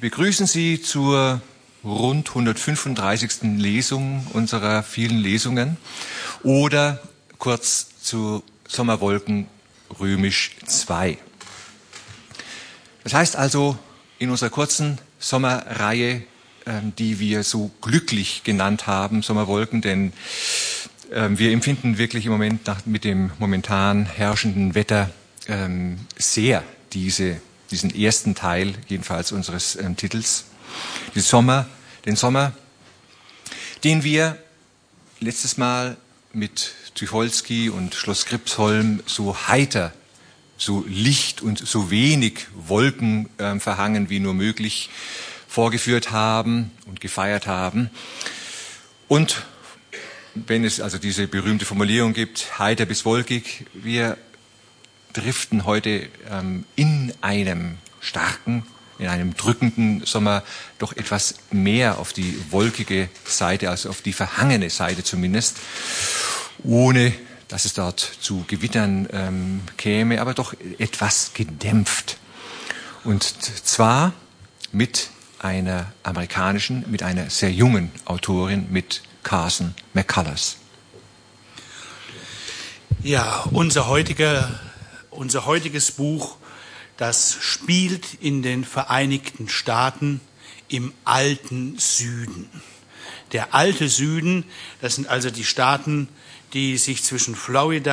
begrüßen Sie zur rund 135. Lesung unserer vielen Lesungen oder kurz zu Sommerwolken römisch 2. Das heißt also, in unserer kurzen Sommerreihe, die wir so glücklich genannt haben, Sommerwolken, denn wir empfinden wirklich im Moment mit dem momentan herrschenden Wetter sehr diesen ersten Teil, jedenfalls unseres Titels, den Sommer, den wir letztes Mal mit Tucholsky und Schloss Gripsholm so heiter, so licht und so wenig Wolken verhangen wie nur möglich vorgeführt haben und gefeiert haben. Und wenn es also diese berühmte Formulierung gibt, heiter bis wolkig, wir driften heute in einem starken, in einem drückenden Sommer doch etwas mehr auf die wolkige Seite, also auf die verhangene Seite zumindest, ohne dass es dort zu Gewittern käme, aber doch etwas gedämpft. Und zwar mit einer amerikanischen, mit einer sehr jungen Autorin, mit Carson McCullers. Ja, unser heutiges Buch, das spielt in den Vereinigten Staaten im alten Süden. Der alte Süden, das sind also die Staaten, die sich zwischen Florida